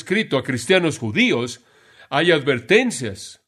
escrito a cristianos judíos, hay advertencias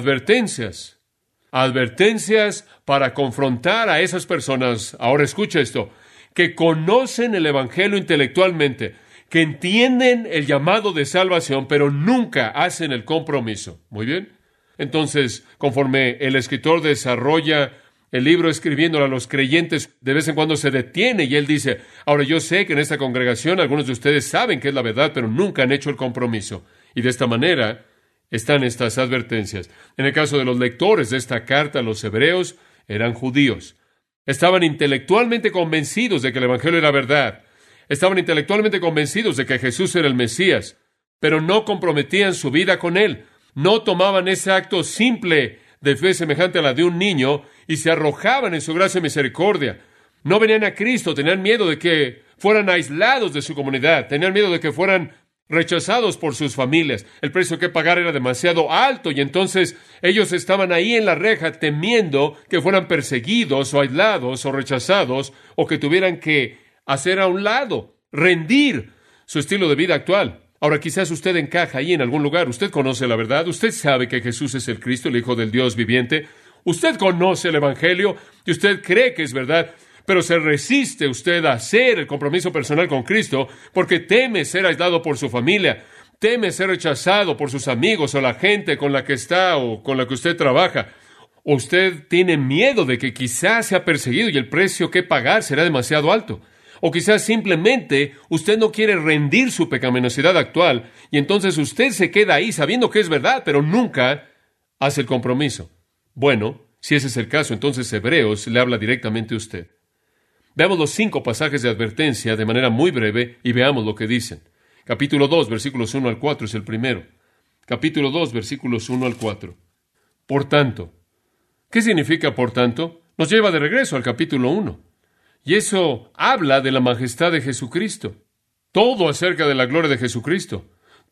para confrontar a esas personas. Ahora escucha esto, que conocen el Evangelio intelectualmente, que entienden el llamado de salvación, pero nunca hacen el compromiso. Muy bien. Entonces, conforme el escritor desarrolla el libro escribiéndolo a los creyentes, de vez en cuando se detiene y él dice, ahora yo sé que en esta congregación algunos de ustedes saben que es la verdad, pero nunca han hecho el compromiso. Y de esta manera están estas advertencias. En el caso de los lectores de esta carta a los hebreos, eran judíos. Estaban intelectualmente convencidos de que el Evangelio era verdad. Estaban intelectualmente convencidos de que Jesús era el Mesías, pero no comprometían su vida con Él. No tomaban ese acto simple de fe semejante a la de un niño y se arrojaban en su gracia y misericordia. No venían a Cristo, tenían miedo de que fueran aislados de su comunidad, tenían miedo de que fueran rechazados por sus familias. El precio que pagar era demasiado alto y entonces ellos estaban ahí en la reja temiendo que fueran perseguidos o aislados o rechazados o que tuvieran que hacer a un lado, rendir su estilo de vida actual. Ahora, quizás usted encaja ahí en algún lugar. Usted conoce la verdad. Usted sabe que Jesús es el Cristo, el Hijo del Dios viviente. Usted conoce el Evangelio y usted cree que es verdad, pero se resiste usted a hacer el compromiso personal con Cristo porque teme ser aislado por su familia, teme ser rechazado por sus amigos o la gente con la que está o con la que usted trabaja. O usted tiene miedo de que quizás sea perseguido y el precio que pagar será demasiado alto. O quizás simplemente usted no quiere rendir su pecaminosidad actual y entonces usted se queda ahí sabiendo que es verdad, pero nunca hace el compromiso. Bueno, si ese es el caso, entonces Hebreos le habla directamente a usted. Veamos los 5 pasajes de advertencia de manera muy breve y veamos lo que dicen. Capítulo 2, versículos 1 al 4 es el primero. Capítulo 2, versículos 1 al 4. Por tanto, ¿qué significa por tanto? Nos lleva de regreso al capítulo 1. Y eso habla de la majestad de Jesucristo. Todo acerca de la gloria de Jesucristo.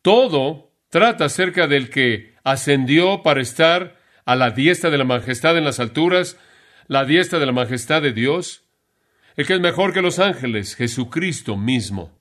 Todo trata acerca del que ascendió para estar a la diestra de la majestad en las alturas, la diestra de la majestad de Dios, el que es mejor que los ángeles, Jesucristo mismo.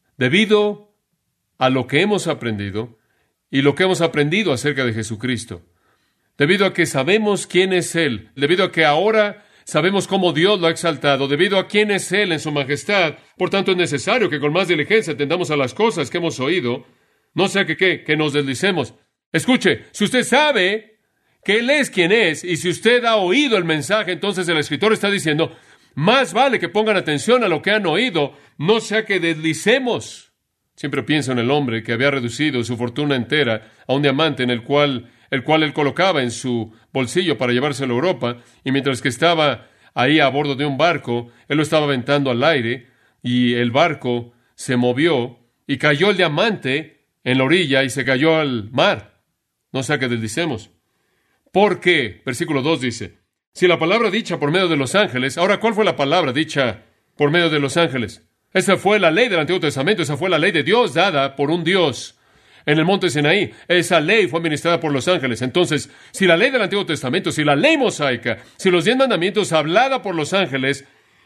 Debido a lo que hemos aprendido y lo que hemos aprendido acerca de Jesucristo, debido a que sabemos quién es Él, debido a que ahora sabemos cómo Dios lo ha exaltado, debido a quién es Él en su majestad. Por tanto, es necesario que con más diligencia atendamos a las cosas que hemos oído, no sea que nos deslicemos. Escuche, si usted sabe que Él es quien es, y si usted ha oído el mensaje, entonces el escritor está diciendo, más vale que pongan atención a lo que han oído, no sea que deslicemos. Siempre pienso en el hombre que había reducido su fortuna entera a un diamante en el cual él colocaba en su bolsillo para llevárselo a Europa, y mientras que estaba ahí a bordo de un barco, él lo estaba aventando al aire, y el barco se movió, y cayó el diamante en la orilla, y se cayó al mar. No sea que deslicemos. ¿Por qué? Versículo 2 dice, si la palabra dicha por medio de los ángeles, ahora, ¿cuál fue la palabra dicha por medio de los ángeles? Esa fue la ley del Antiguo Testamento, esa fue la ley de Dios dada por un Dios en el monte Sinaí. Esa ley fue administrada por los ángeles. Entonces, si la ley del Antiguo Testamento, si la ley mosaica, si los 10 mandamientos hablada por los ángeles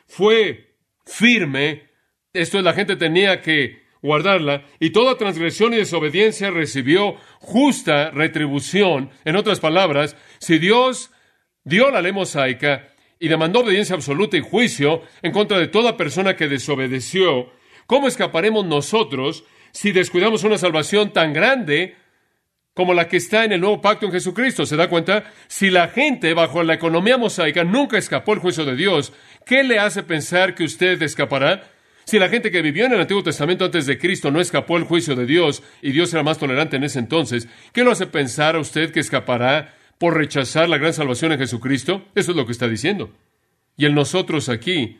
fue firme, esto es, la gente tenía que guardarla, y toda transgresión y desobediencia recibió justa retribución. En otras palabras, si Dios dio la ley mosaica y demandó obediencia absoluta y juicio en contra de toda persona que desobedeció, ¿cómo escaparemos nosotros si descuidamos una salvación tan grande como la que está en el nuevo pacto en Jesucristo? ¿Se da cuenta? Si la gente bajo la economía mosaica nunca escapó el juicio de Dios, ¿qué le hace pensar que usted escapará? Si la gente que vivió en el Antiguo Testamento antes de Cristo no escapó el juicio de Dios y Dios era más tolerante en ese entonces, ¿qué lo hace pensar a usted que escapará por rechazar la gran salvación en Jesucristo? Eso es lo que está diciendo. Y el nosotros aquí,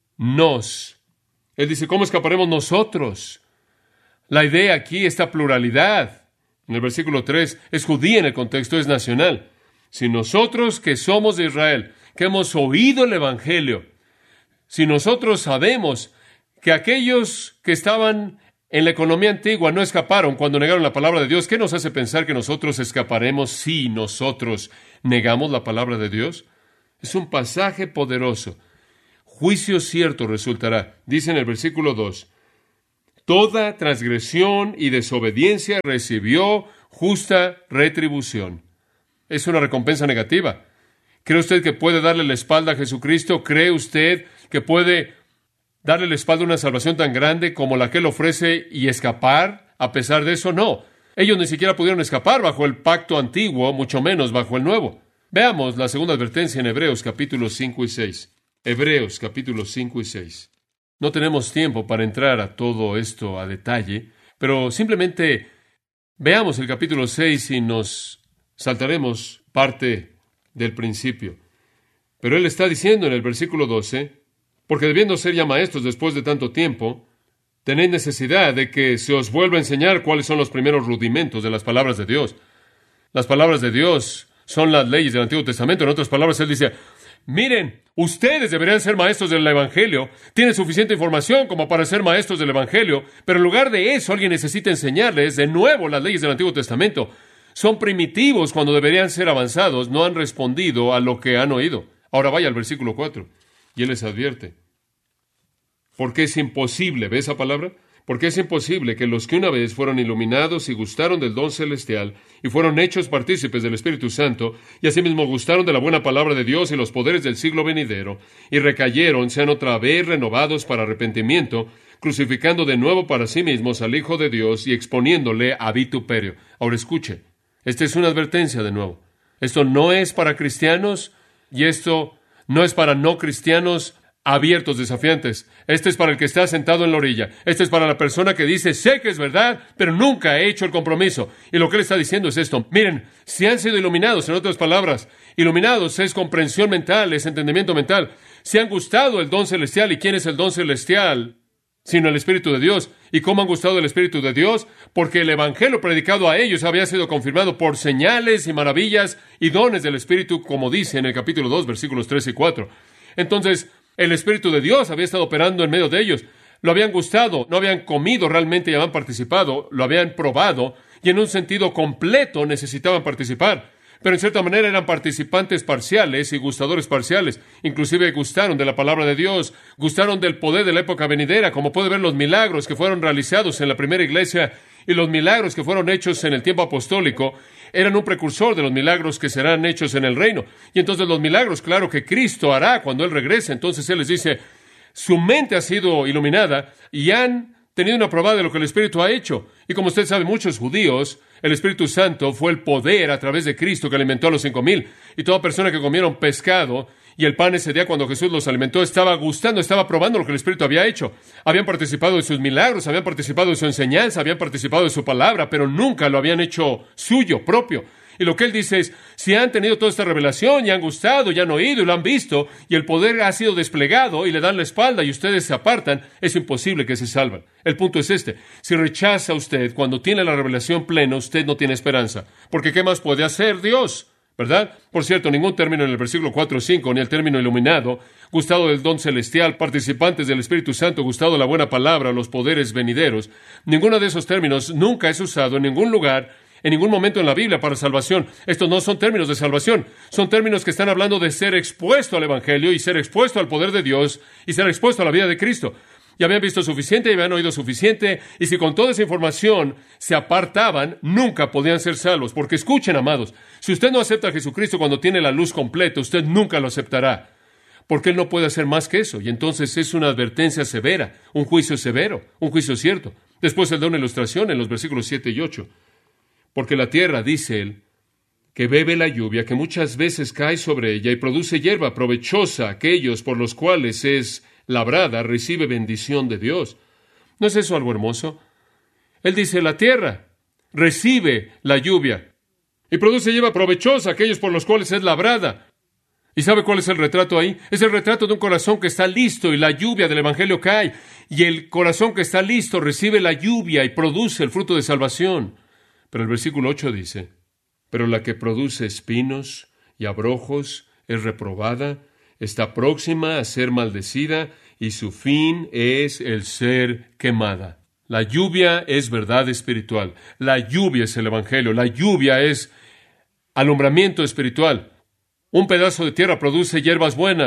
Él dice, ¿cómo escaparemos nosotros? La idea aquí, esta pluralidad, en el versículo 3, es judía en el contexto, es nacional. Si nosotros que somos de Israel, que hemos oído el Evangelio, si nosotros sabemos que aquellos que estaban en la economía antigua no escaparon cuando negaron la palabra de Dios, ¿qué nos hace pensar que nosotros escaparemos si nosotros negamos la palabra de Dios? Es un pasaje poderoso. Juicio cierto resultará. Dice en el versículo 2, Toda transgresión y desobediencia recibió justa retribución. Es una recompensa negativa. ¿Cree usted que puede darle la espalda a Jesucristo? ¿Cree usted que puede darle la espalda a una salvación tan grande como la que Él ofrece y escapar a pesar de eso? No. Ellos ni siquiera pudieron escapar bajo el pacto antiguo, mucho menos bajo el nuevo. Veamos la segunda advertencia en Hebreos capítulos 5 y 6. Hebreos capítulos 5 y 6. No tenemos tiempo para entrar a todo esto a detalle, pero simplemente veamos el capítulo 6 y nos saltaremos parte del principio. Pero él está diciendo en el versículo 12, porque debiendo ser ya maestros después de tanto tiempo, tenéis necesidad de que se os vuelva a enseñar cuáles son los primeros rudimentos de las palabras de Dios. Las palabras de Dios son las leyes del Antiguo Testamento. En otras palabras, él dice, miren, ustedes deberían ser maestros del Evangelio, tienen suficiente información como para ser maestros del Evangelio, pero en lugar de eso, alguien necesita enseñarles de nuevo las leyes del Antiguo Testamento. Son primitivos cuando deberían ser avanzados, no han respondido a lo que han oído. Ahora vaya al versículo 4, y él les advierte. Porque es imposible, ¿ve esa palabra? Porque es imposible que los que una vez fueron iluminados y gustaron del don celestial y fueron hechos partícipes del Espíritu Santo y asimismo gustaron de la buena palabra de Dios y los poderes del siglo venidero y recayeron, sean otra vez renovados para arrepentimiento, crucificando de nuevo para sí mismos al Hijo de Dios y exponiéndole a vituperio. Ahora escuche, esta es una advertencia de nuevo. Esto no es para cristianos y esto no es para no cristianos abiertos, desafiantes. Este es para el que está sentado en la orilla. Este es para la persona que dice, sé que es verdad, pero nunca ha hecho el compromiso. Y lo que él está diciendo es esto. Miren, si han sido iluminados, en otras palabras, iluminados es comprensión mental, es entendimiento mental. Si han gustado el don celestial, ¿y quién es el don celestial? Sino el Espíritu de Dios. ¿Y cómo han gustado el Espíritu de Dios? Porque el Evangelio predicado a ellos había sido confirmado por señales y maravillas y dones del Espíritu, como dice en el capítulo 2, versículos 3 y 4. Entonces, el Espíritu de Dios había estado operando en medio de ellos. Lo habían gustado, no habían comido realmente y habían participado, lo habían probado y en un sentido completo necesitaban participar. Pero en cierta manera eran participantes parciales y gustadores parciales. Inclusive gustaron de la palabra de Dios, gustaron del poder de la época venidera, como puede ver los milagros que fueron realizados en la primera iglesia y los milagros que fueron hechos en el tiempo apostólico eran un precursor de los milagros que serán hechos en el reino. Y entonces los milagros, claro, que Cristo hará cuando Él regrese. Entonces Él les dice, su mente ha sido iluminada y han tenido una prueba de lo que el Espíritu ha hecho. Y como usted sabe, muchos judíos, el Espíritu Santo fue el poder a través de Cristo que alimentó a los 5,000. Y toda persona que comieron pescado y el pan ese día cuando Jesús los alimentó estaba gustando, estaba probando lo que el Espíritu había hecho. Habían participado de sus milagros, habían participado de su enseñanza, habían participado de su palabra, pero nunca lo habían hecho suyo, propio. Y lo que él dice es, si han tenido toda esta revelación y han gustado, y han oído y lo han visto, y el poder ha sido desplegado y le dan la espalda y ustedes se apartan, es imposible que se salvan. El punto es este, si rechaza usted cuando tiene la revelación plena, usted no tiene esperanza. Porque ¿qué más puede hacer Dios? ¿Verdad? Por cierto, ningún término en el versículo 4 o 5, ni el término iluminado, gustado del don celestial, participantes del Espíritu Santo, gustado de la buena palabra, los poderes venideros, ninguno de esos términos nunca es usado en ningún lugar, en ningún momento en la Biblia para salvación. Estos no son términos de salvación, son términos que están hablando de ser expuesto al Evangelio y ser expuesto al poder de Dios y ser expuesto a la vida de Cristo. Ya habían visto suficiente, ya habían oído suficiente, y si con toda esa información se apartaban, nunca podían ser salvos. Porque escuchen, amados, si usted no acepta a Jesucristo cuando tiene la luz completa, usted nunca lo aceptará. Porque Él no puede hacer más que eso. Y entonces es una advertencia severa, un juicio severo, un juicio cierto. Después Él da una ilustración en los versículos 7 y 8. Porque la tierra, dice Él, que bebe la lluvia, que muchas veces cae sobre ella y produce hierba provechosa, aquellos por los cuales es labrada, recibe bendición de Dios. ¿No es eso algo hermoso? Él dice, la tierra recibe la lluvia y produce hierba provechosa, aquellos por los cuales es labrada. ¿Y sabe cuál es el retrato ahí? Es el retrato de un corazón que está listo y la lluvia del Evangelio cae. Y el corazón que está listo recibe la lluvia y produce el fruto de salvación. Pero el versículo 8 dice, pero la que produce espinos y abrojos es reprobada, está próxima a ser maldecida y su fin es el ser quemada. La lluvia es verdad espiritual. La lluvia es el Evangelio. La lluvia es alumbramiento espiritual. Un pedazo de tierra produce hierbas buenas.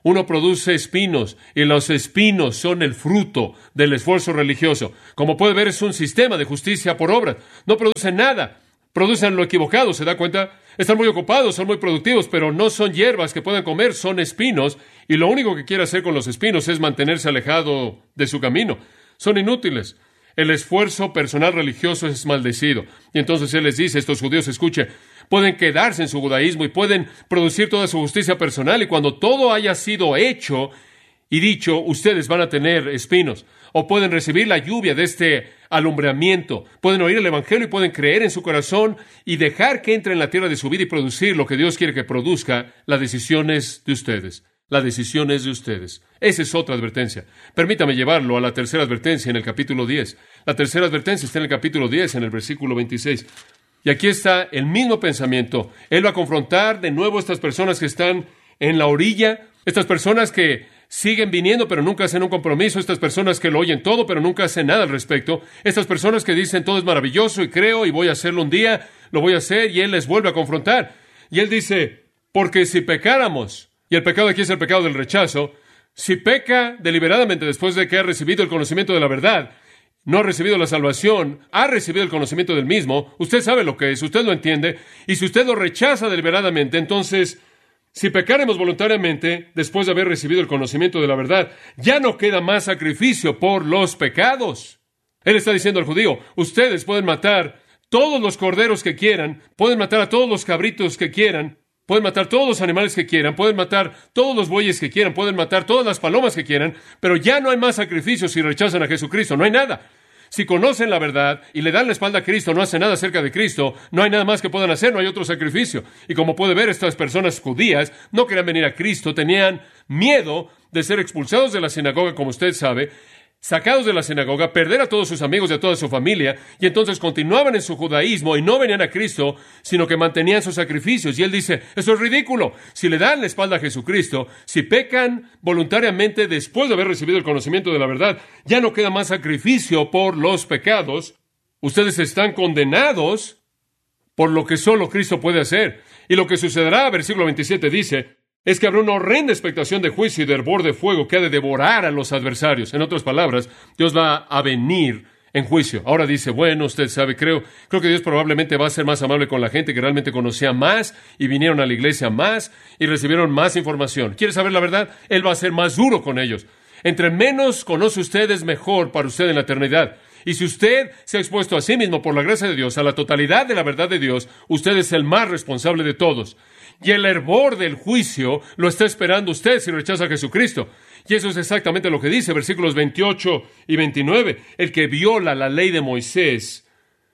Uno produce espinos y los espinos son el fruto del esfuerzo religioso. Como puede ver, es un sistema de justicia por obras. No producen nada. Producen lo equivocado, ¿se da cuenta? Están muy ocupados, son muy productivos, pero no son hierbas que puedan comer, son espinos. Y lo único que quiere hacer con los espinos es mantenerse alejado de su camino. Son inútiles. El esfuerzo personal religioso es maldecido. Y entonces Él les dice, estos judíos, escuchen, pueden quedarse en su judaísmo y pueden producir toda su justicia personal. Y cuando todo haya sido hecho y dicho, ustedes van a tener espinos. O pueden recibir la lluvia de este alumbramiento. Pueden oír el Evangelio y pueden creer en su corazón y dejar que entre en la tierra de su vida y producir lo que Dios quiere que produzca. La decisión es de ustedes. La decisión es de ustedes. Esa es otra advertencia. Permítame llevarlo a la tercera advertencia en el capítulo 10. La tercera advertencia está en el capítulo 10, en el versículo 26. Y aquí está el mismo pensamiento. Él va a confrontar de nuevo a estas personas que están en la orilla, estas personas que siguen viniendo pero nunca hacen un compromiso, estas personas que lo oyen todo pero nunca hacen nada al respecto, estas personas que dicen todo es maravilloso y creo y voy a hacerlo un día, lo voy a hacer, y Él les vuelve a confrontar. Y Él dice, porque si pecáramos, y el pecado aquí es el pecado del rechazo, si peca deliberadamente después de que ha recibido el conocimiento de la verdad, no ha recibido la salvación, ha recibido el conocimiento del mismo, usted sabe lo que es, usted lo entiende, y si usted lo rechaza deliberadamente, entonces, si pecáremos voluntariamente después de haber recibido el conocimiento de la verdad, ya no queda más sacrificio por los pecados. Él está diciendo al judío, ustedes pueden matar todos los corderos que quieran, pueden matar a todos los cabritos que quieran, pueden matar todos los animales que quieran, pueden matar todos los bueyes que quieran, pueden matar todas las palomas que quieran, pero ya no hay más sacrificios si rechazan a Jesucristo, no hay nada. Si conocen la verdad y le dan la espalda a Cristo, no hacen nada acerca de Cristo, no hay nada más que puedan hacer, no hay otro sacrificio. Y como puede ver, estas personas judías no querían venir a Cristo, tenían miedo de ser expulsados de la sinagoga, como usted sabe, sacados de la sinagoga, perder a todos sus amigos y a toda su familia, y entonces continuaban en su judaísmo y no venían a Cristo, sino que mantenían sus sacrificios. Y Él dice, eso es ridículo. Si le dan la espalda a Jesucristo, si pecan voluntariamente después de haber recibido el conocimiento de la verdad, ya no queda más sacrificio por los pecados. Ustedes están condenados por lo que solo Cristo puede hacer. Y lo que sucederá, versículo 27 dice, es que habrá una horrenda expectación de juicio y de hervor de fuego que ha de devorar a los adversarios. En otras palabras, Dios va a venir en juicio. Ahora dice, bueno, usted sabe, creo que Dios probablemente va a ser más amable con la gente que realmente conocía más y vinieron a la iglesia más y recibieron más información. ¿Quiere saber la verdad? Él va a ser más duro con ellos. Entre menos conoce usted, es mejor para usted en la eternidad. Y si usted se ha expuesto a sí mismo por la gracia de Dios, a la totalidad de la verdad de Dios, usted es el más responsable de todos. Y el hervor del juicio lo está esperando usted si rechaza a Jesucristo. Y eso es exactamente lo que dice, versículos 28 y 29. El que viola la ley de Moisés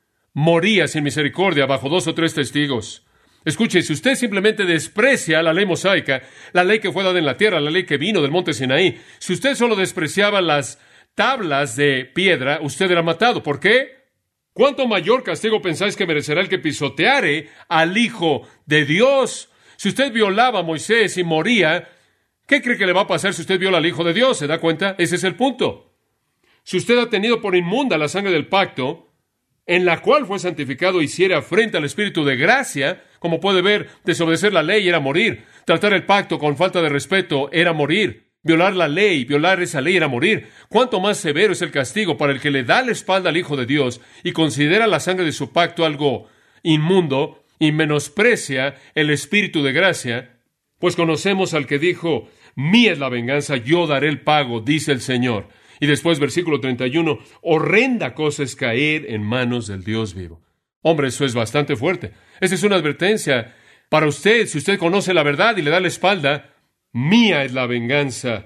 moría sin misericordia bajo 2 o 3 testigos. Escuche, si usted simplemente desprecia la ley mosaica, la ley que fue dada en la tierra, la ley que vino del monte Sinaí, si usted solo despreciaba las tablas de piedra, usted era matado. ¿Por qué? ¿Cuánto mayor castigo pensáis que merecerá el que pisoteare al Hijo de Dios? Si usted violaba a Moisés y moría, ¿qué cree que le va a pasar si usted viola al Hijo de Dios? ¿Se da cuenta? Ese es el punto. Si usted ha tenido por inmunda la sangre del pacto, en la cual fue santificado, hiciera frente al Espíritu de gracia, como puede ver, desobedecer la ley era morir, tratar el pacto con falta de respeto era morir, violar la ley, violar esa ley era morir. ¿Cuánto más severo es el castigo para el que le da la espalda al Hijo de Dios y considera la sangre de su pacto algo inmundo y menosprecia el Espíritu de gracia? Pues conocemos al que dijo, mía es la venganza, yo daré el pago, dice el Señor. Y después, versículo 31, horrenda cosa es caer en manos del Dios vivo. Hombre, eso es bastante fuerte. Esa es una advertencia para usted. Si usted conoce la verdad y le da la espalda, mía es la venganza,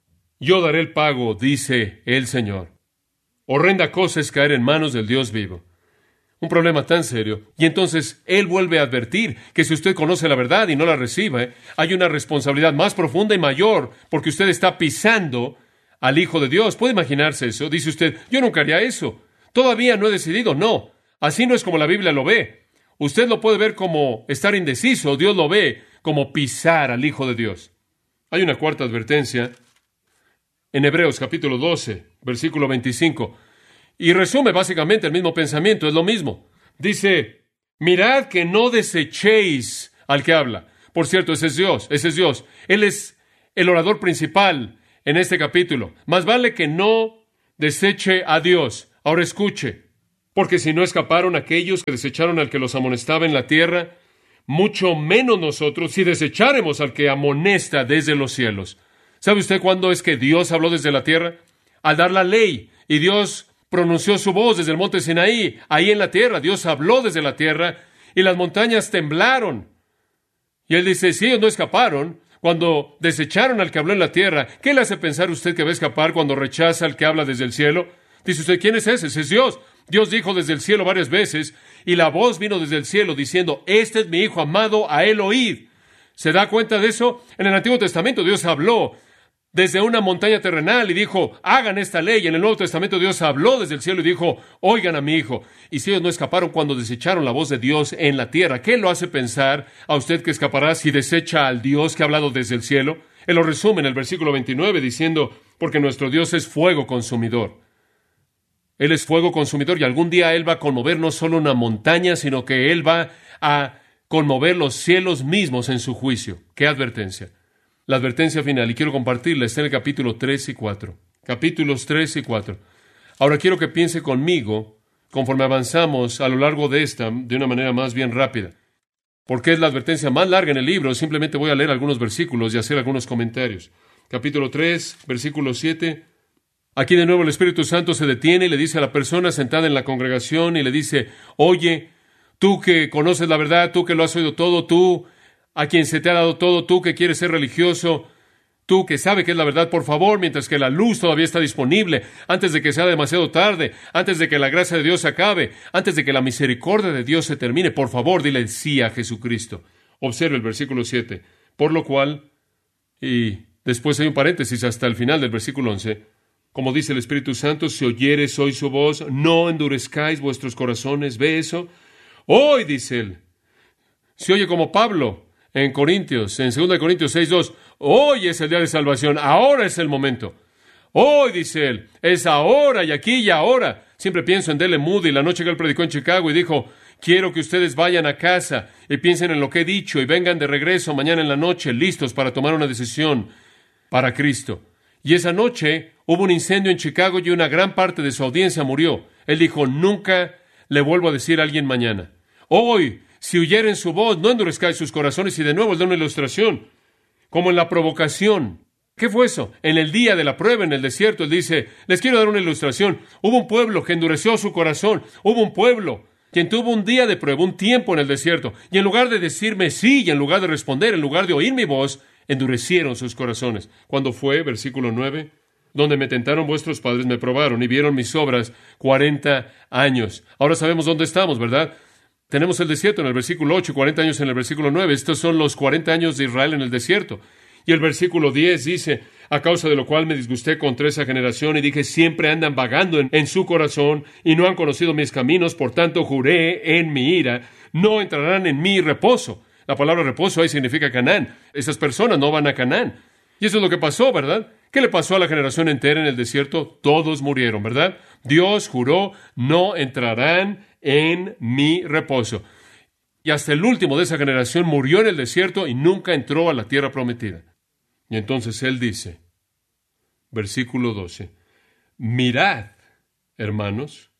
yo daré el pago, dice el Señor. Horrenda cosa es caer en manos del Dios vivo. Un problema tan serio. Y entonces Él vuelve a advertir que si usted conoce la verdad y no la recibe, hay una responsabilidad más profunda y mayor, porque usted está pisando al Hijo de Dios. ¿Puede imaginarse eso? Dice usted, yo nunca haría eso. Todavía no he decidido. No, así no es como la Biblia lo ve. Usted lo puede ver como estar indeciso. Dios lo ve como pisar al Hijo de Dios. Hay una cuarta advertencia en Hebreos capítulo 12, versículo 25. Y resume básicamente el mismo pensamiento, es lo mismo. Dice, mirad que no desechéis al que habla. Por cierto, ese es Dios. Él es el orador principal en este capítulo. Más vale que no deseche a Dios. Ahora escuche, porque si no escaparon aquellos que desecharon al que los amonestaba en la tierra, mucho menos nosotros si desecháremos al que amonesta desde los cielos. ¿Sabe usted cuándo es que Dios habló desde la tierra? Al dar la ley, y Dios pronunció su voz desde el monte Sinaí, ahí en la tierra. Dios habló desde la tierra, y las montañas temblaron. Y Él dice, si ellos no escaparon, cuando desecharon al que habló en la tierra, ¿qué le hace pensar usted que va a escapar cuando rechaza al que habla desde el cielo? Dice usted, ¿quién es ese? Ese es Dios. Dios dijo desde el cielo varias veces, y la voz vino desde el cielo diciendo, este es mi Hijo amado, a Él oíd. ¿Se da cuenta de eso? En el Antiguo Testamento Dios habló desde una montaña terrenal y dijo, hagan esta ley. En el Nuevo Testamento Dios habló desde el cielo y dijo, oigan a mi Hijo. Y si ellos no escaparon cuando desecharon la voz de Dios en la tierra, ¿qué lo hace pensar a usted que escapará si desecha al Dios que ha hablado desde el cielo? Él lo resume en el versículo 29 diciendo, porque nuestro Dios es fuego consumidor. Él es fuego consumidor y algún día Él va a conmover no solo una montaña, sino que Él va a conmover los cielos mismos en su juicio. ¡Qué advertencia! La advertencia final, y quiero compartirla, está en el capítulo 3 y 4. Capítulos 3 y 4. Ahora quiero que piense conmigo, conforme avanzamos a lo largo de esta, de una manera más bien rápida. Porque es la advertencia más larga en el libro, simplemente voy a leer algunos versículos y hacer algunos comentarios. Capítulo 3, versículo 7. Aquí de nuevo el Espíritu Santo se detiene y le dice a la persona sentada en la congregación y le dice, oye, tú que conoces la verdad, tú que lo has oído todo, tú a quien se te ha dado todo, tú que quieres ser religioso, tú que sabe que es la verdad, por favor, mientras que la luz todavía está disponible, antes de que sea demasiado tarde, antes de que la gracia de Dios se acabe, antes de que la misericordia de Dios se termine, por favor, dile sí a Jesucristo. Observe el versículo 7. Por lo cual, y después hay un paréntesis hasta el final del versículo 11, como dice el Espíritu Santo, si oyeres hoy su voz, no endurezcáis vuestros corazones. ¿Ve eso? Hoy, dice él, se oye como Pablo en Corintios, en 2 Corintios 6:2, hoy es el día de salvación, ahora es el momento. Hoy, dice él, es ahora y aquí y ahora. Siempre pienso en D.L. Moody, la noche que él predicó en Chicago y dijo, quiero que ustedes vayan a casa y piensen en lo que he dicho y vengan de regreso mañana en la noche listos para tomar una decisión para Cristo. Y esa noche hubo un incendio en Chicago y una gran parte de su audiencia murió. Él dijo, nunca le vuelvo a decir a alguien mañana. Hoy, si oyeren su voz, no endurezcáis sus corazones. Y de nuevo él da una ilustración, como en la provocación. ¿Qué fue eso? En el día de la prueba en el desierto, él dice, les quiero dar una ilustración. Hubo un pueblo que endureció su corazón. Hubo un pueblo quien tuvo un día de prueba, un tiempo en el desierto. Y en lugar de decirme sí, y en lugar de responder, en lugar de oír mi voz, endurecieron sus corazones. ¿Cuándo fue? Versículo 9. Donde me tentaron vuestros padres, me probaron y vieron mis obras 40 años. Ahora sabemos dónde estamos, ¿verdad? Tenemos el desierto en el versículo 8 y 40 años en el versículo 9. Estos son los 40 años de Israel en el desierto. Y el versículo 10 dice, a causa de lo cual me disgusté contra esa generación y dije, siempre andan vagando en su corazón y no han conocido mis caminos, por tanto juré en mi ira, no entrarán en mi reposo. La palabra reposo ahí significa Canaán. Esas personas no van a Canaán. Y eso es lo que pasó, ¿verdad? ¿Qué le pasó a la generación entera en el desierto? Todos murieron, ¿verdad? Dios juró, no entrarán en mi reposo. Y hasta el último de esa generación murió en el desierto y nunca entró a la tierra prometida. Y entonces él dice, versículo 12, mirad, hermanos,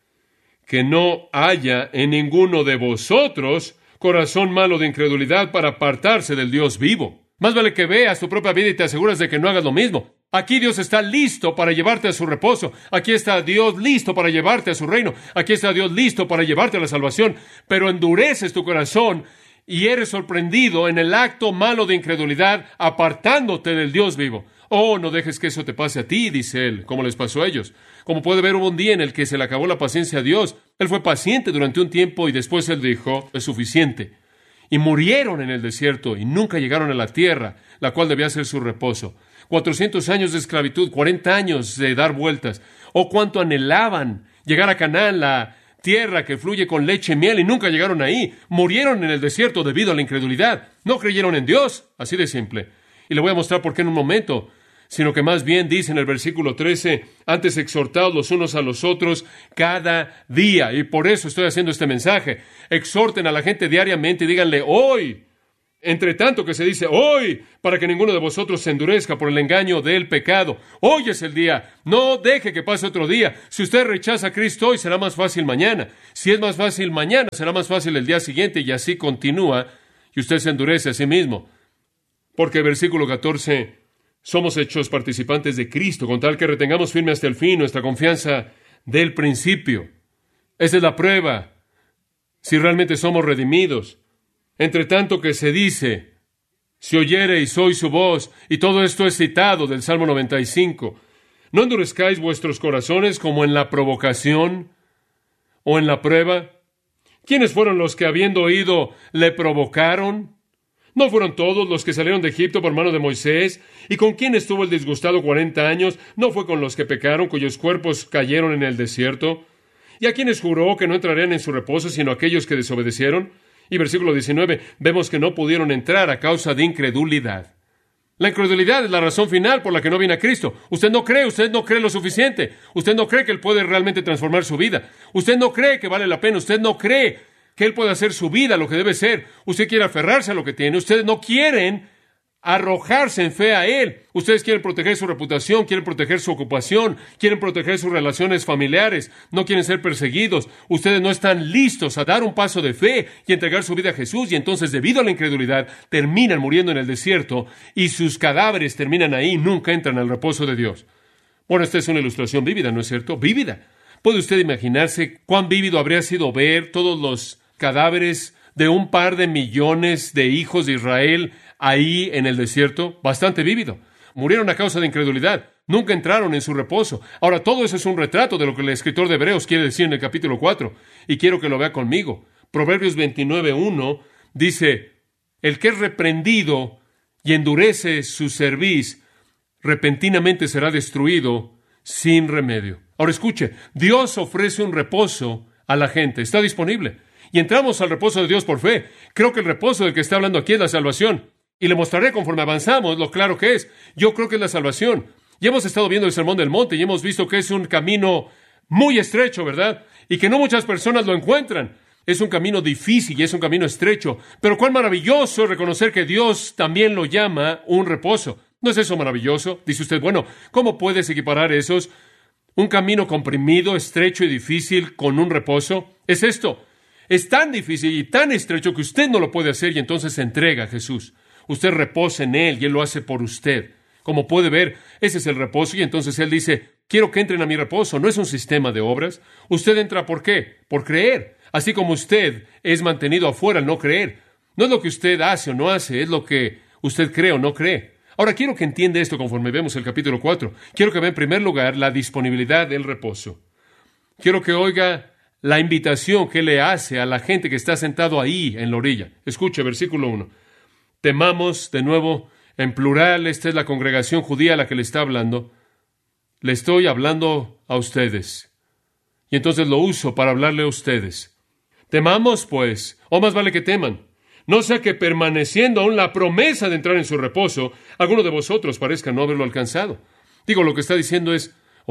que no haya en ninguno de vosotros corazón malo de incredulidad para apartarse del Dios vivo. Más vale que veas tu propia vida y te aseguras de que no hagas lo mismo. Aquí Dios está listo para llevarte a su reposo. Aquí está Dios listo para llevarte a su reino. Aquí está Dios listo para llevarte a la salvación. Pero endureces tu corazón y eres sorprendido en el acto malo de incredulidad, apartándote del Dios vivo. Oh, no dejes que eso te pase a ti, dice él, como les pasó a ellos. Como puede ver, hubo un día en el que se le acabó la paciencia a Dios. Él fue paciente durante un tiempo y después él dijo, es suficiente. Y murieron en el desierto y nunca llegaron a la tierra, la cual debía ser su reposo. 400 años de esclavitud, 40 años de dar vueltas. Oh, cuánto anhelaban llegar a Canaán, la tierra que fluye con leche y miel, y nunca llegaron ahí. Murieron en el desierto debido a la incredulidad. No creyeron en Dios, así de simple. Y le voy a mostrar por qué en un momento. Sino que más bien dice en el versículo 13, antes exhortaos los unos a los otros cada día. Y por eso estoy haciendo este mensaje. Exhorten a la gente diariamente y díganle, hoy Entre tanto que se dice, hoy, para que ninguno de vosotros se endurezca por el engaño del pecado. Hoy es el día. No deje que pase otro día. Si usted rechaza a Cristo hoy, será más fácil mañana. Si es más fácil mañana, será más fácil el día siguiente, y así continúa, y usted se endurece a sí mismo. Porque versículo 14, somos hechos participantes de Cristo, con tal que retengamos firme hasta el fin nuestra confianza del principio. Esa es la prueba, si realmente somos redimidos. Entre tanto que se dice, si oyereis hoy su voz, y todo esto es citado del Salmo 95, no endurezcáis vuestros corazones como en la provocación o en la prueba. ¿Quiénes fueron los que habiendo oído le provocaron? ¿No fueron todos los que salieron de Egipto por mano de Moisés? ¿Y con quién estuvo el disgustado 40 años? ¿No fue con los que pecaron, cuyos cuerpos cayeron en el desierto? ¿Y a quienes juró que no entrarían en su reposo, sino aquellos que desobedecieron? Y versículo 19, vemos que no pudieron entrar a causa de incredulidad. La incredulidad es la razón final por la que no viene a Cristo. Usted no cree lo suficiente. Usted no cree que Él puede realmente transformar su vida. Usted no cree que vale la pena. Usted no cree que Él puede hacer su vida lo que debe ser. Usted quiere aferrarse a lo que tiene. Ustedes no quieren arrojarse en fe a Él. Ustedes quieren proteger su reputación, quieren proteger su ocupación, quieren proteger sus relaciones familiares, no quieren ser perseguidos. Ustedes no están listos a dar un paso de fe y entregar su vida a Jesús, y entonces, debido a la incredulidad, terminan muriendo en el desierto y sus cadáveres terminan ahí y nunca entran al reposo de Dios. Bueno, esta es una ilustración vívida, ¿no es cierto? Vívida. ¿Puede usted imaginarse cuán vívido habría sido ver todos los cadáveres de un par de millones de hijos de Israel ahí en el desierto? Bastante vívido. Murieron a causa de incredulidad. Nunca entraron en su reposo. Ahora, todo eso es un retrato de lo que el escritor de Hebreos quiere decir en el capítulo 4. Y quiero que lo vea conmigo. Proverbios 29:1 dice, el que es reprendido y endurece su cerviz, repentinamente será destruido sin remedio. Ahora escuche, Dios ofrece un reposo a la gente. Está disponible. Y entramos al reposo de Dios por fe. Creo que el reposo del que está hablando aquí es la salvación. Y le mostraré conforme avanzamos lo claro que es. Yo creo que es la salvación. Ya hemos estado viendo el Sermón del Monte y hemos visto que es un camino muy estrecho, ¿verdad? Y que no muchas personas lo encuentran. Es un camino difícil y es un camino estrecho. Pero cuán maravilloso es reconocer que Dios también lo llama un reposo. ¿No es eso maravilloso? Dice usted, bueno, ¿cómo puedes equiparar esos? Un camino comprimido, estrecho y difícil con un reposo. Es esto. Es tan difícil y tan estrecho que usted no lo puede hacer, y entonces se entrega a Jesús. Usted reposa en Él y Él lo hace por usted. Como puede ver, ese es el reposo, y entonces Él dice, quiero que entren a mi reposo. No es un sistema de obras. Usted entra ¿por qué? Por creer. Así como usted es mantenido afuera al no creer. No es lo que usted hace o no hace, es lo que usted cree o no cree. Ahora quiero que entienda esto conforme vemos el capítulo 4. Quiero que vea en primer lugar la disponibilidad del reposo. Quiero que oiga la invitación que le hace a la gente que está sentado ahí en la orilla. Escuche, versículo 1. Temamos, de nuevo, en plural, esta es la congregación judía a la que le está hablando. Le estoy hablando a ustedes. Y entonces lo uso para hablarle a ustedes. Temamos, pues, o más vale que teman. No sea que permaneciendo aún la promesa de entrar en su reposo, alguno de vosotros parezca no haberlo alcanzado. Digo, lo que está diciendo es,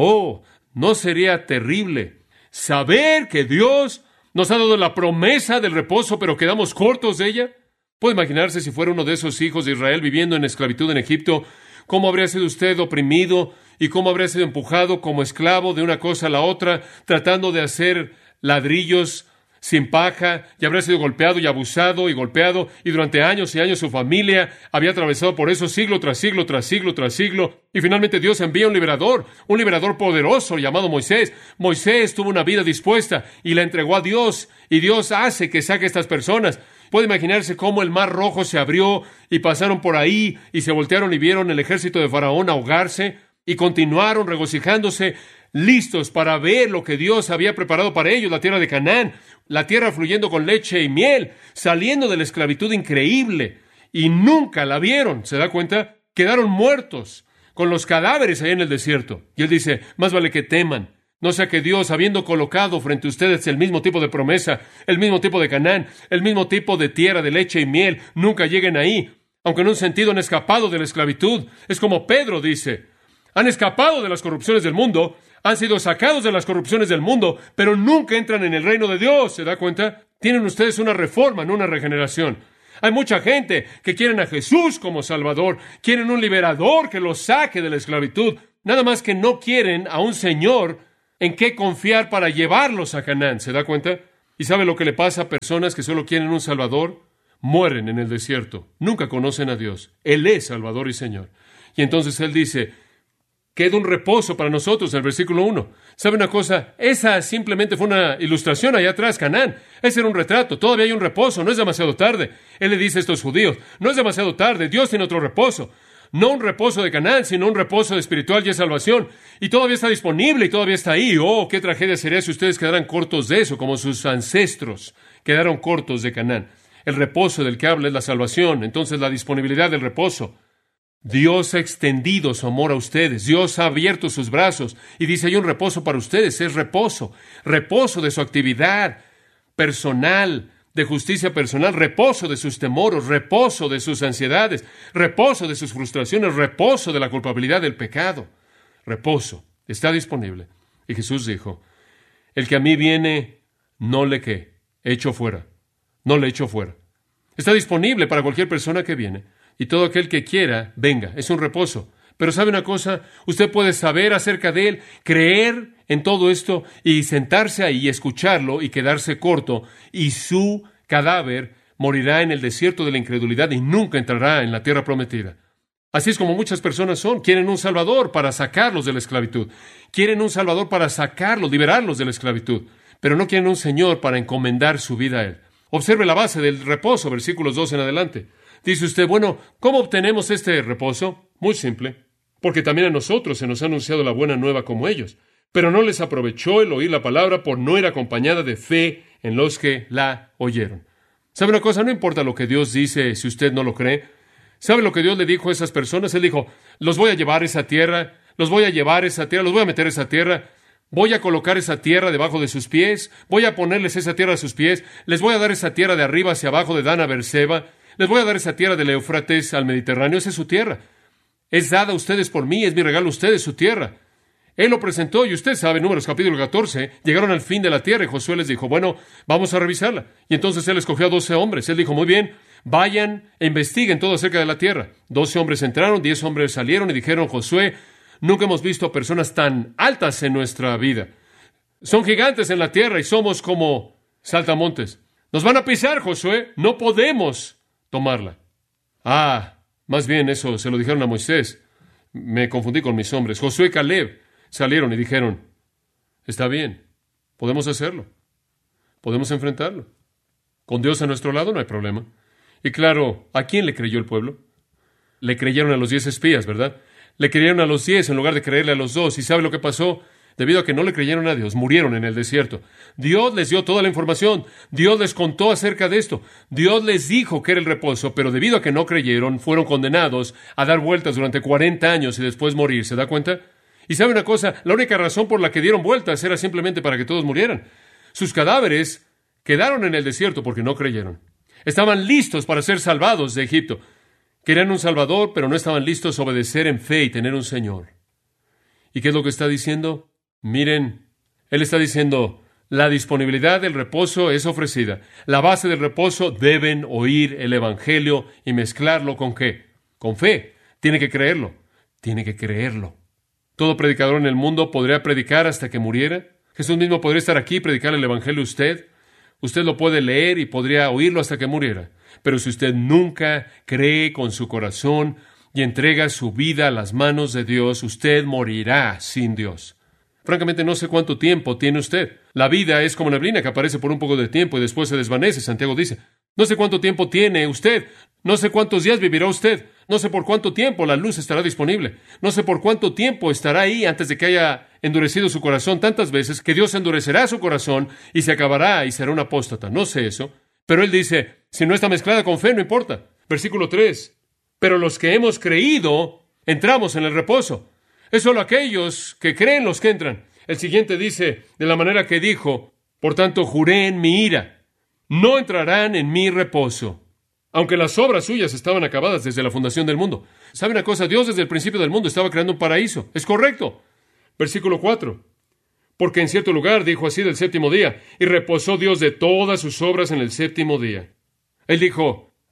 ¿no sería terrible saber que Dios nos ha dado la promesa del reposo, pero quedamos cortos de ella? ¿Puede imaginarse si fuera uno de esos hijos de Israel viviendo en esclavitud en Egipto, cómo habría sido usted oprimido y cómo habría sido empujado como esclavo de una cosa a la otra, tratando de hacer ladrillos sin paja, y habría sido golpeado y abusado y golpeado, y durante años y años su familia había atravesado por eso siglo tras siglo, tras siglo, tras siglo, y finalmente Dios envía un liberador poderoso llamado Moisés. Moisés tuvo una vida dispuesta y la entregó a Dios, y Dios hace que saque a estas personas. Puede imaginarse cómo el mar rojo se abrió y pasaron por ahí y se voltearon y vieron el ejército de Faraón ahogarse y continuaron regocijándose, listos para ver lo que Dios había preparado para ellos, la tierra de Canaán, la tierra fluyendo con leche y miel, saliendo de la esclavitud increíble, y nunca la vieron. ¿Se da cuenta? Quedaron muertos con los cadáveres ahí en el desierto. Y Él dice, más vale que teman. No sea que Dios, habiendo colocado frente a ustedes el mismo tipo de promesa, el mismo tipo de Canaán, el mismo tipo de tierra de leche y miel, nunca lleguen ahí. Aunque en un sentido han escapado de la esclavitud. Es como Pedro dice, han escapado de las corrupciones del mundo, han sido sacados de las corrupciones del mundo, pero nunca entran en el reino de Dios. ¿Se da cuenta? Tienen ustedes una reforma, no una regeneración. Hay mucha gente que quieren a Jesús como Salvador, quieren un liberador que los saque de la esclavitud, nada más que no quieren a un Señor en qué confiar para llevarlos a Canaán. ¿Se da cuenta? ¿Y sabe lo que le pasa a personas que solo quieren un Salvador? Mueren en el desierto, nunca conocen a Dios. Él es Salvador y Señor. Y entonces Él dice, queda un reposo para nosotros en el versículo 1. ¿Sabe una cosa? Esa simplemente fue una ilustración allá atrás, Canaán. Ese era un retrato. Todavía hay un reposo. No es demasiado tarde. Él le dice a estos judíos, no es demasiado tarde. Dios tiene otro reposo. No un reposo de Canaán, sino un reposo de espiritual y de salvación. Y todavía está disponible y todavía está ahí. Oh, qué tragedia sería si ustedes quedaran cortos de eso, como sus ancestros quedaron cortos de Canaán. El reposo del que habla es la salvación. Entonces, la disponibilidad del reposo. Dios ha extendido su amor a ustedes. Dios ha abierto sus brazos y dice, hay un reposo para ustedes. Es reposo. Reposo de su actividad personal, de justicia personal. Reposo de sus temores. Reposo de sus ansiedades. Reposo de sus frustraciones. Reposo de la culpabilidad del pecado. Reposo. Está disponible. Y Jesús dijo, el que a mí viene, no le echo fuera. No le echo fuera. Está disponible para cualquier persona que viene. Y todo aquel que quiera, venga. Es un reposo. Pero ¿sabe una cosa? Usted puede saber acerca de Él, creer en todo esto y sentarse ahí y escucharlo y quedarse corto. Y su cadáver morirá en el desierto de la incredulidad y nunca entrará en la tierra prometida. Así es como muchas personas son. Quieren un Salvador para sacarlos de la esclavitud. Quieren un Salvador para sacarlos, liberarlos de la esclavitud. Pero no quieren un Señor para encomendar su vida a Él. Observe la base del reposo, versículos 2 en adelante. Dice usted, bueno, ¿cómo obtenemos este reposo? Muy simple, porque también a nosotros se nos ha anunciado la buena nueva como ellos, pero no les aprovechó el oír la palabra por no ir acompañada de fe en los que la oyeron. ¿Sabe una cosa? No importa lo que Dios dice si usted no lo cree. ¿Sabe lo que Dios le dijo a esas personas? Él dijo, los voy a llevar a esa tierra, los voy a llevar a esa tierra, los voy a meter a esa tierra, voy a colocar esa tierra debajo de sus pies, voy a ponerles esa tierra a sus pies, les voy a dar esa tierra de arriba hacia abajo de Dan a Beerseba. Les voy a dar esa tierra del Éufrates al Mediterráneo. Esa es su tierra. Es dada a ustedes por mí. Es mi regalo a ustedes, su tierra. Él lo presentó y usted sabe, Números capítulo 14, llegaron al fin de la tierra y Josué les dijo, bueno, vamos a revisarla. Y entonces él escogió a 12 hombres. Él dijo, muy bien, vayan e investiguen todo acerca de la tierra. 12 hombres entraron, 10 hombres salieron y dijeron, Josué, nunca hemos visto a personas tan altas en nuestra vida. Son gigantes en la tierra y somos como saltamontes. Nos van a pisar, Josué. No podemos tomarla. Más bien eso se lo dijeron a Moisés. Me confundí con mis hombres. Josué y Caleb salieron y dijeron, está bien, podemos hacerlo. Podemos enfrentarlo. Con Dios a nuestro lado no hay problema. Y claro, ¿a quién le creyó el pueblo? Le creyeron a los 10 espías, ¿verdad? Le creyeron a los 10 en lugar de creerle a los 2. ¿Y sabe lo que pasó? Debido a que no le creyeron a Dios, murieron en el desierto. Dios les dio toda la información. Dios les contó acerca de esto. Dios les dijo que era el reposo, pero debido a que no creyeron, fueron condenados a dar vueltas durante 40 años y después morir. ¿Se da cuenta? Y sabe una cosa, la única razón por la que dieron vueltas era simplemente para que todos murieran. Sus cadáveres quedaron en el desierto porque no creyeron. Estaban listos para ser salvados de Egipto. Querían un Salvador, pero no estaban listos a obedecer en fe y tener un Señor. ¿Y qué es lo que está diciendo? Miren, Él está diciendo, la disponibilidad del reposo es ofrecida. La base del reposo, deben oír el Evangelio y mezclarlo ¿con qué? Con fe. Tiene que creerlo. Tiene que creerlo. Todo predicador en el mundo podría predicar hasta que muriera. Jesús mismo podría estar aquí y predicar el Evangelio a usted. Usted lo puede leer y podría oírlo hasta que muriera. Pero si usted nunca cree con su corazón y entrega su vida a las manos de Dios, usted morirá sin Dios. Francamente, no sé cuánto tiempo tiene usted. La vida es como neblina que aparece por un poco de tiempo y después se desvanece, Santiago dice. No sé cuánto tiempo tiene usted. No sé cuántos días vivirá usted. No sé por cuánto tiempo la luz estará disponible. No sé por cuánto tiempo estará ahí antes de que haya endurecido su corazón tantas veces que Dios endurecerá su corazón y se acabará y será un apóstata. No sé eso. Pero Él dice, si no está mezclada con fe, no importa. Versículo 3. Pero los que hemos creído, entramos en el reposo. Es solo aquellos que creen los que entran. El siguiente dice, de la manera que dijo, por tanto juré en mi ira, no entrarán en mi reposo. Aunque las obras suyas estaban acabadas desde la fundación del mundo. ¿Sabe una cosa? Dios desde el principio del mundo estaba creando un paraíso. Es correcto. Versículo 4. Porque en cierto lugar dijo así del séptimo día, y reposó Dios de todas sus obras en el séptimo día. Él dijo,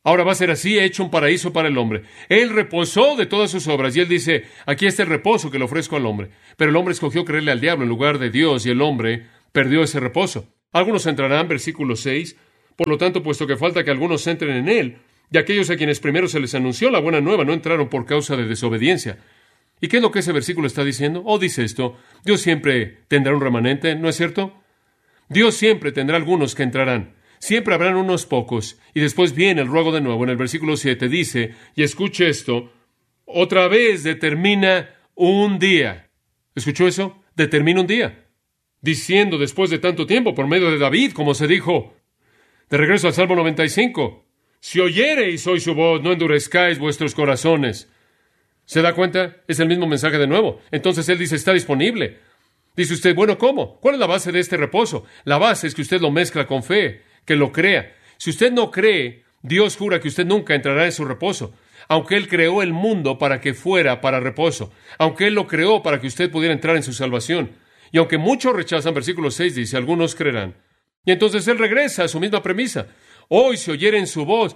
Ahora va a ser así, hecho un paraíso para el hombre. Él reposó de todas sus obras, y él dice, aquí está el reposo que le ofrezco al hombre. Pero el hombre escogió creerle al diablo en lugar de Dios, y el hombre perdió ese reposo. Algunos entrarán, versículo 6, por lo tanto, puesto que falta que algunos entren en él, y aquellos a quienes primero se les anunció la buena nueva no entraron por causa de desobediencia. ¿Y qué es lo que ese versículo está diciendo? Dice esto, Dios siempre tendrá un remanente, ¿no es cierto? Dios siempre tendrá algunos que entrarán. Siempre habrán unos pocos. Y después viene el ruego de nuevo. En el versículo 7 dice, y escuche esto, otra vez determina un día. ¿Escuchó eso? Determina un día. Diciendo después de tanto tiempo, por medio de David, como se dijo, de regreso al Salmo 95, si oyereis hoy su voz, no endurezcáis vuestros corazones. ¿Se da cuenta? Es el mismo mensaje de nuevo. Entonces él dice, está disponible. Dice usted, bueno, ¿cómo? ¿Cuál es la base de este reposo? La base es que usted lo mezcla con fe, que lo crea. Si usted no cree, Dios jura que usted nunca entrará en su reposo. Aunque Él creó el mundo para que fuera para reposo. Aunque Él lo creó para que usted pudiera entrar en su salvación. Y aunque muchos rechazan, versículo 6 dice, algunos creerán. Y entonces Él regresa a su misma premisa. Hoy, si oyereis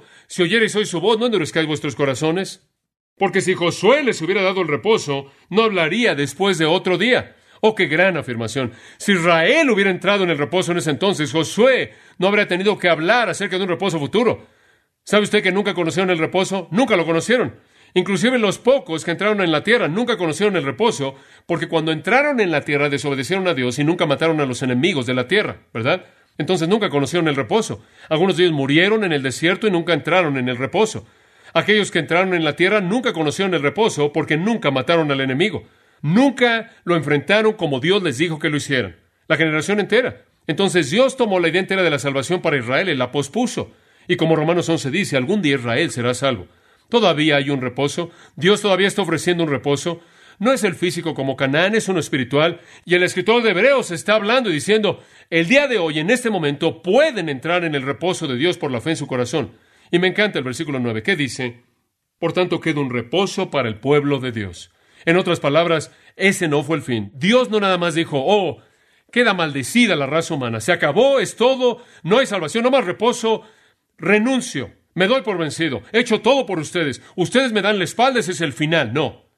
hoy su voz, no endurezcáis vuestros corazones. Porque si Josué les hubiera dado el reposo, no hablaría después de otro día. ¡Oh, qué gran afirmación! Si Israel hubiera entrado en el reposo en ese entonces, Josué no habría tenido que hablar acerca de un reposo futuro. ¿Sabe usted que nunca conocieron el reposo? Nunca lo conocieron. Inclusive los pocos que entraron en la tierra nunca conocieron el reposo, porque cuando entraron en la tierra desobedecieron a Dios y nunca mataron a los enemigos de la tierra, ¿verdad? Entonces nunca conocieron el reposo. Algunos de ellos murieron en el desierto y nunca entraron en el reposo. Aquellos que entraron en la tierra nunca conocieron el reposo porque nunca mataron al enemigo. Nunca lo enfrentaron como Dios les dijo que lo hicieran. La generación entera. Entonces Dios tomó la idea entera de la salvación para Israel y la pospuso. Y como Romanos 11 dice, algún día Israel será salvo. Todavía hay un reposo. Dios todavía está ofreciendo un reposo. No es el físico como Canaán, es uno espiritual. Y el escritor de Hebreos está hablando y diciendo, el día de hoy, en este momento, pueden entrar en el reposo de Dios por la fe en su corazón. Y me encanta el versículo 9, que dice, por tanto queda un reposo para el pueblo de Dios. En otras palabras, ese no fue el fin. Dios no nada más dijo, queda maldecida la raza humana. Se acabó, es todo, no hay salvación, no más reposo, renuncio, me doy por vencido, he hecho todo por ustedes. Ustedes me dan la espalda, ese es el final.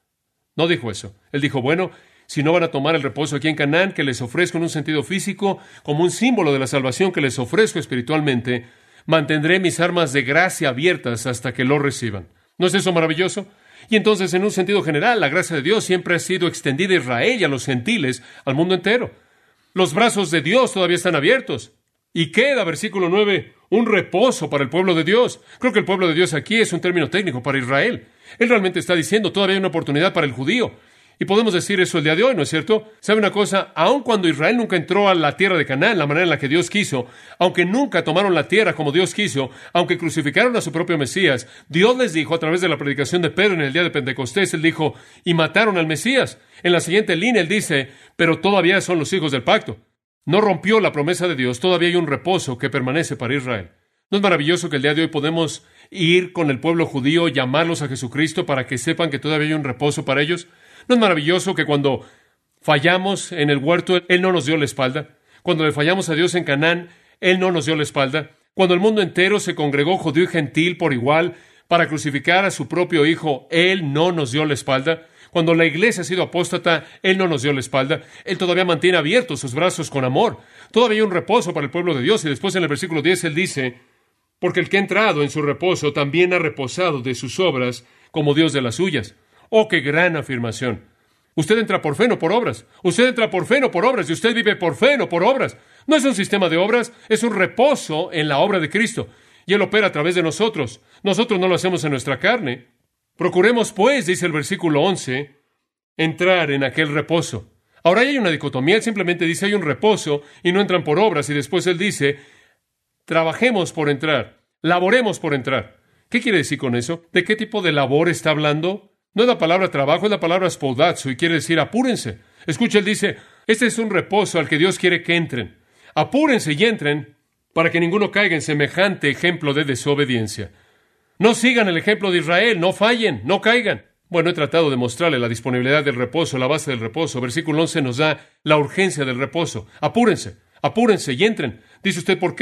No dijo eso. Él dijo, bueno, si no van a tomar el reposo aquí en Canaán, que les ofrezco en un sentido físico, como un símbolo de la salvación que les ofrezco espiritualmente, mantendré mis armas de gracia abiertas hasta que lo reciban. ¿No es eso maravilloso? Y entonces, en un sentido general, la gracia de Dios siempre ha sido extendida a Israel y a los gentiles, al mundo entero. Los brazos de Dios todavía están abiertos. Y queda, versículo 9, un reposo para el pueblo de Dios. Creo que el pueblo de Dios aquí es un término técnico para Israel. Él realmente está diciendo, todavía hay una oportunidad para el judío. Y podemos decir eso el día de hoy, ¿no es cierto? ¿Sabe una cosa? Aun cuando Israel nunca entró a la tierra de Canaán, la manera en la que Dios quiso, aunque nunca tomaron la tierra como Dios quiso, aunque crucificaron a su propio Mesías, Dios les dijo a través de la predicación de Pedro en el día de Pentecostés, Él dijo, y mataron al Mesías. En la siguiente línea Él dice, pero todavía son los hijos del pacto. No rompió la promesa de Dios, todavía hay un reposo que permanece para Israel. ¿No es maravilloso que el día de hoy podemos ir con el pueblo judío, llamarlos a Jesucristo para que sepan que todavía hay un reposo para ellos? ¿No es maravilloso que cuando fallamos en el huerto, Él no nos dio la espalda? Cuando le fallamos a Dios en Canaán, Él no nos dio la espalda. Cuando el mundo entero se congregó, judío y gentil por igual, para crucificar a su propio Hijo, Él no nos dio la espalda. Cuando la iglesia ha sido apóstata, Él no nos dio la espalda. Él todavía mantiene abiertos sus brazos con amor. Todavía hay un reposo para el pueblo de Dios. Y después en el versículo 10 Él dice, porque el que ha entrado en su reposo también ha reposado de sus obras como Dios de las suyas. ¡Oh, qué gran afirmación! Usted entra por fe, no por obras. Usted entra por fe, no por obras. Y usted vive por fe, no por obras. No es un sistema de obras, es un reposo en la obra de Cristo. Y Él opera a través de nosotros. Nosotros no lo hacemos en nuestra carne. Procuremos, pues, dice el versículo 11, entrar en aquel reposo. Ahora hay una dicotomía. Él simplemente dice hay un reposo y no entran por obras. Y después Él dice, trabajemos por entrar, laboremos por entrar. ¿Qué quiere decir con eso? ¿De qué tipo de labor está hablando? No es la palabra trabajo, es la palabra spoudazo, y quiere decir apúrense. Escucha, Él dice, este es un reposo al que Dios quiere que entren. Apúrense y entren para que ninguno caiga en semejante ejemplo de desobediencia. No sigan el ejemplo de Israel, no fallen, no caigan. Bueno, he tratado de mostrarle la disponibilidad del reposo, la base del reposo. Versículo 11 nos da la urgencia del reposo. Apúrense y entren. Dice usted, ¿por qué?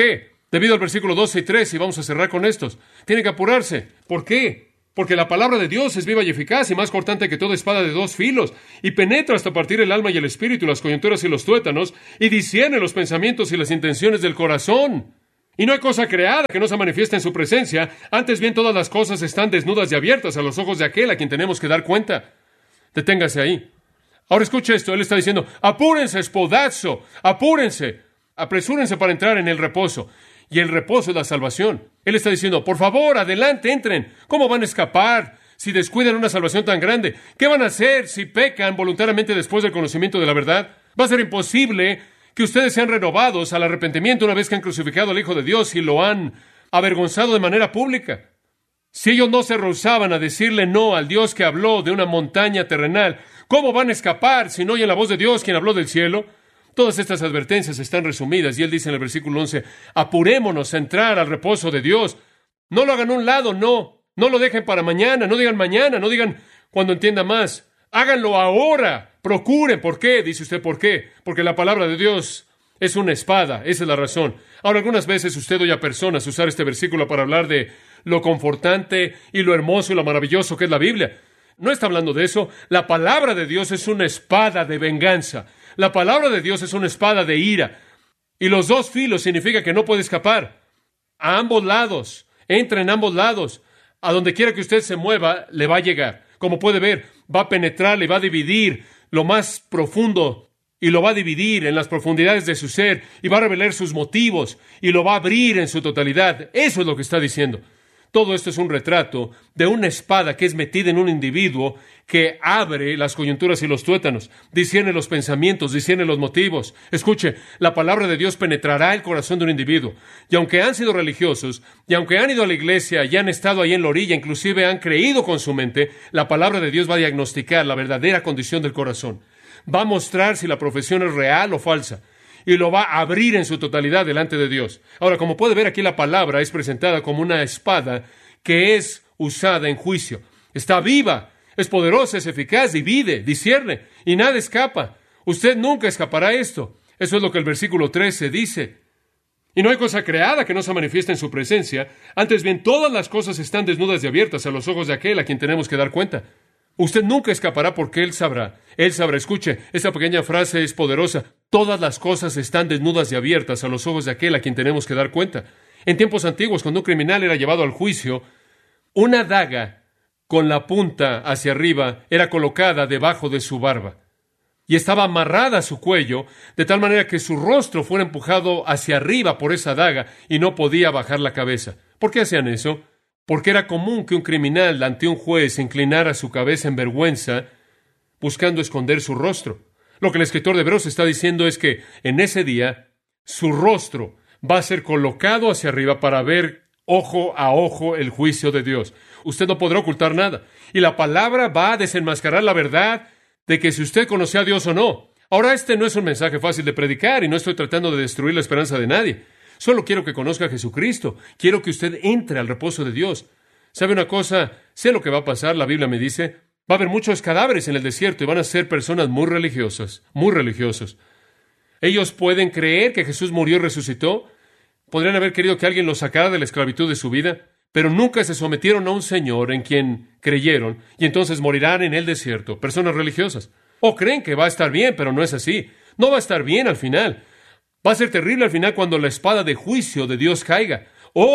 Debido al versículo 12 y 13, y vamos a cerrar con estos. Tienen que apurarse. ¿Por qué? Porque la palabra de Dios es viva y eficaz y más cortante que toda espada de dos filos, y penetra hasta partir el alma y el espíritu, las coyunturas y los tuétanos, y discierne los pensamientos y las intenciones del corazón. Y no hay cosa creada que no se manifieste en su presencia, antes bien todas las cosas están desnudas y abiertas a los ojos de aquel a quien tenemos que dar cuenta. Deténgase ahí. Ahora escuche esto, él está diciendo, apúrense, espodazo, apúrense, apresúrense para entrar en el reposo. Y el reposo es la salvación. Él está diciendo, por favor, adelante, entren. ¿Cómo van a escapar si descuidan una salvación tan grande? ¿Qué van a hacer si pecan voluntariamente después del conocimiento de la verdad? Va a ser imposible que ustedes sean renovados al arrepentimiento una vez que han crucificado al Hijo de Dios y lo han avergonzado de manera pública. Si ellos no se rehusaban a decirle no al Dios que habló de una montaña terrenal, ¿cómo van a escapar si no oyen la voz de Dios quien habló del cielo? Todas estas advertencias están resumidas y él dice en el versículo 11, apurémonos a entrar al reposo de Dios. No lo hagan a un lado, no lo dejen para mañana, no digan cuando entienda más. Háganlo ahora, procuren. ¿Por qué? Dice usted, ¿por qué? Porque la palabra de Dios es una espada, esa es la razón. Ahora, algunas veces usted oye a personas usar este versículo para hablar de lo confortante y lo hermoso y lo maravilloso que es la Biblia. No está hablando de eso. La palabra de Dios es una espada de venganza. La palabra de Dios es una espada de ira. Y los dos filos significa que no puede escapar. A ambos lados. Entra en ambos lados. A donde quiera que usted se mueva, le va a llegar. Como puede ver, va a penetrar, le va a dividir lo más profundo. Y lo va a dividir en las profundidades de su ser. Y va a revelar sus motivos. Y lo va a abrir en su totalidad. Eso es lo que está diciendo. Todo esto es un retrato de una espada que es metida en un individuo que abre las coyunturas y los tuétanos, discierne los pensamientos, discierne los motivos. Escuche, la palabra de Dios penetrará el corazón de un individuo. Y aunque han sido religiosos, y aunque han ido a la iglesia y han estado ahí en la orilla, inclusive han creído con su mente, la palabra de Dios va a diagnosticar la verdadera condición del corazón. Va a mostrar si la profesión es real o falsa. Y lo va a abrir en su totalidad delante de Dios. Ahora, como puede ver aquí, la palabra es presentada como una espada que es usada en juicio. Está viva, es poderosa, es eficaz, divide, discierne, y nada escapa. Usted nunca escapará esto. Eso es lo que el versículo 13 dice. Y no hay cosa creada que no se manifieste en su presencia. Antes bien, todas las cosas están desnudas y abiertas a los ojos de aquel a quien tenemos que dar cuenta. Usted nunca escapará porque Él sabrá. Él sabrá. Escuche, esta pequeña frase es poderosa. Todas las cosas están desnudas y abiertas a los ojos de aquel a quien tenemos que dar cuenta. En tiempos antiguos, cuando un criminal era llevado al juicio, una daga con la punta hacia arriba era colocada debajo de su barba y estaba amarrada a su cuello de tal manera que su rostro fuera empujado hacia arriba por esa daga y no podía bajar la cabeza. ¿Por qué hacían eso? Porque era común que un criminal ante un juez inclinara su cabeza en vergüenza, buscando esconder su rostro. Lo que el escritor de Hebreos está diciendo es que en ese día su rostro va a ser colocado hacia arriba para ver ojo a ojo el juicio de Dios. Usted no podrá ocultar nada. Y la palabra va a desenmascarar la verdad de que si usted conoce a Dios o no. Ahora, este no es un mensaje fácil de predicar y no estoy tratando de destruir la esperanza de nadie. Solo quiero que conozca a Jesucristo. Quiero que usted entre al reposo de Dios. ¿Sabe una cosa? Sé lo que va a pasar. La Biblia me dice, va a haber muchos cadáveres en el desierto y van a ser personas muy religiosas, muy religiosos. Ellos pueden creer que Jesús murió y resucitó. Podrían haber querido que alguien los sacara de la esclavitud de su vida, pero nunca se sometieron a un Señor en quien creyeron y entonces morirán en el desierto. Personas religiosas. O creen que va a estar bien, pero no es así. No va a estar bien al final. Va a ser terrible al final cuando la espada de juicio de Dios caiga.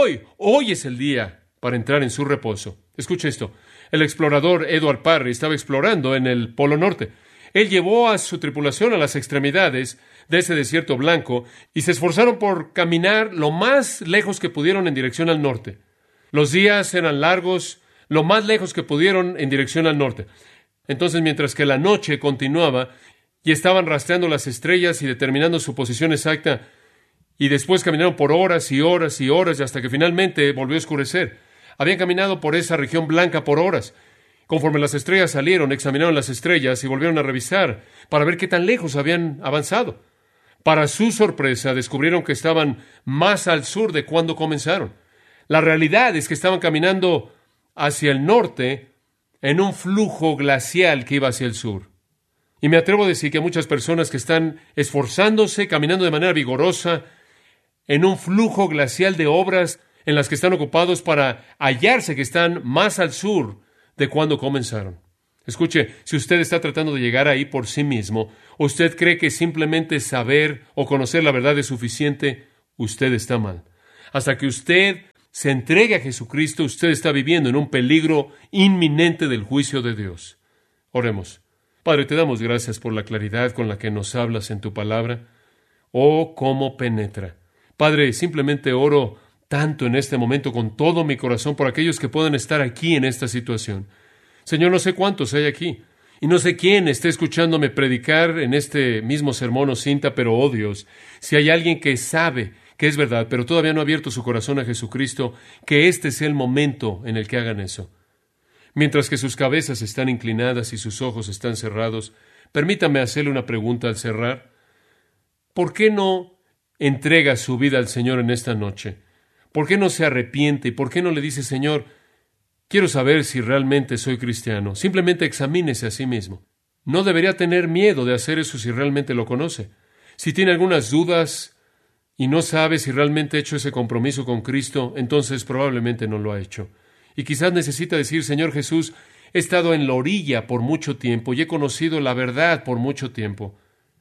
Hoy es el día para entrar en su reposo. Escuche esto. El explorador Edward Parry estaba explorando en el Polo Norte. Él llevó a su tripulación a las extremidades de ese desierto blanco y se esforzaron por caminar lo más lejos que pudieron en dirección al norte. Los días eran largos, lo más lejos que pudieron en dirección al norte. Entonces, mientras que la noche continuaba y estaban rastreando las estrellas y determinando su posición exacta, y después caminaron por horas y horas y horas hasta que finalmente volvió a oscurecer. Habían caminado por esa región blanca por horas. Conforme las estrellas salieron, examinaron las estrellas y volvieron a revisar para ver qué tan lejos habían avanzado. Para su sorpresa, descubrieron que estaban más al sur de cuando comenzaron. La realidad es que estaban caminando hacia el norte en un flujo glacial que iba hacia el sur. Y me atrevo a decir que hay muchas personas que están esforzándose, caminando de manera vigorosa en un flujo glacial de obras en las que están ocupados para hallarse que están más al sur de cuando comenzaron. Escuche, si usted está tratando de llegar ahí por sí mismo, o usted cree que simplemente saber o conocer la verdad es suficiente, usted está mal. Hasta que usted se entregue a Jesucristo, usted está viviendo en un peligro inminente del juicio de Dios. Oremos. Padre, te damos gracias por la claridad con la que nos hablas en tu palabra. Oh, cómo penetra. Padre, simplemente oro tanto en este momento con todo mi corazón por aquellos que puedan estar aquí en esta situación. Señor, no sé cuántos hay aquí, y no sé quién esté escuchándome predicar en este mismo sermón o cinta, pero oh Dios, si hay alguien que sabe que es verdad, pero todavía no ha abierto su corazón a Jesucristo, que este sea el momento en el que hagan eso. Mientras que sus cabezas están inclinadas y sus ojos están cerrados, permítame hacerle una pregunta al cerrar. ¿Por qué no entrega su vida al Señor en esta noche? ¿Por qué no se arrepiente? ¿Y por qué no le dice, Señor, quiero saber si realmente soy cristiano? Simplemente examínese a sí mismo. No debería tener miedo de hacer eso si realmente lo conoce. Si tiene algunas dudas y no sabe si realmente ha hecho ese compromiso con Cristo, entonces probablemente no lo ha hecho. Y quizás necesita decir, Señor Jesús, he estado en la orilla por mucho tiempo y he conocido la verdad por mucho tiempo.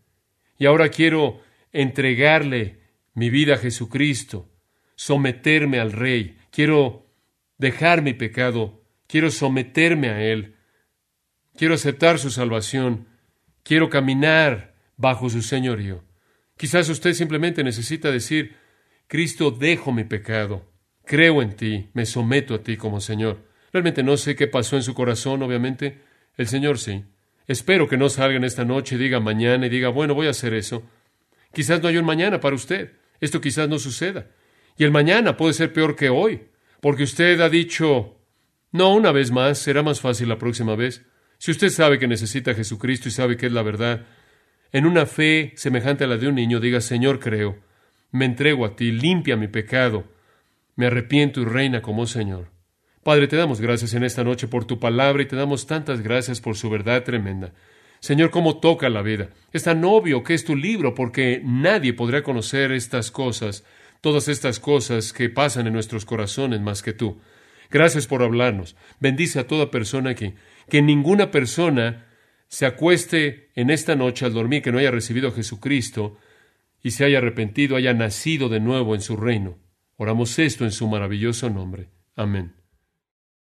Y ahora quiero entregarle mi vida a Jesucristo, someterme al Rey. Quiero dejar mi pecado, quiero someterme a Él, quiero aceptar su salvación, quiero caminar bajo su señorío. Quizás usted simplemente necesita decir, Cristo, dejo mi pecado, creo en ti, me someto a ti como Señor. Realmente no sé qué pasó en su corazón, obviamente, el Señor sí. Espero que no salga en esta noche y diga mañana y diga, bueno, voy a hacer eso. Quizás no haya un mañana para usted, esto quizás no suceda. Y el mañana puede ser peor que hoy, porque usted ha dicho, no, una vez más, será más fácil la próxima vez. Si usted sabe que necesita a Jesucristo y sabe que es la verdad, en una fe semejante a la de un niño, diga, Señor, creo, me entrego a ti, limpia mi pecado, me arrepiento y reina como Señor. Padre, te damos gracias en esta noche por tu palabra y te damos tantas gracias por su verdad tremenda. Señor, cómo toca la vida. Es tan obvio que es tu libro porque nadie podrá conocer estas cosas, todas estas cosas que pasan en nuestros corazones más que tú. Gracias por hablarnos. Bendice a toda persona aquí. Que ninguna persona se acueste en esta noche al dormir que no haya recibido a Jesucristo y se haya arrepentido, haya nacido de nuevo en su reino. Oramos esto en su maravilloso nombre. Amén.